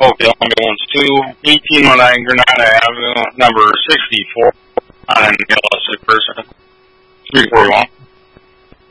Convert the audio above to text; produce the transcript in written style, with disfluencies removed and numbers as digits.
Okay, ambulance 2, 1809 Granada Avenue, number 64, on an LS person. 341.